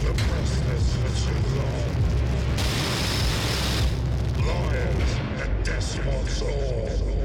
been oppressed this for too long. Lions and despots all.